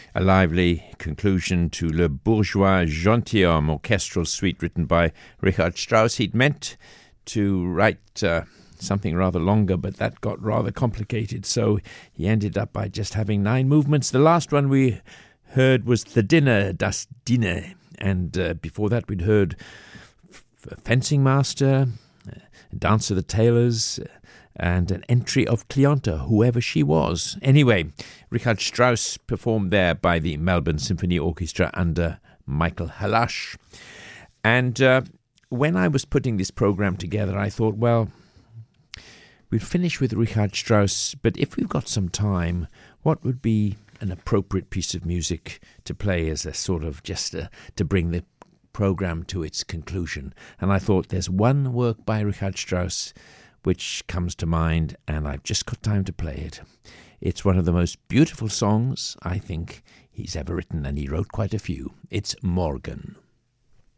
A lively conclusion to Le Bourgeois Gentilhomme orchestral suite written by Richard Strauss. He'd meant to write something rather longer, but that got rather complicated, so he ended up by just having 9 movements. The last one we heard was The Dinner, Das Diner, and before that we'd heard Fencing Master, Dance of the Tailors, and an entry of Cleonta, whoever she was. Anyway, Richard Strauss performed there by the Melbourne Symphony Orchestra under Michael Halash. And when I was putting this program together, I thought, well, we'll finish with Richard Strauss, but if we've got some time, what would be an appropriate piece of music to play as a sort of just to bring the program to its conclusion? And I thought there's one work by Richard Strauss which comes to mind, and I've just got time to play it. It's one of the most beautiful songs I think he's ever written, and he wrote quite a few. It's Morgen.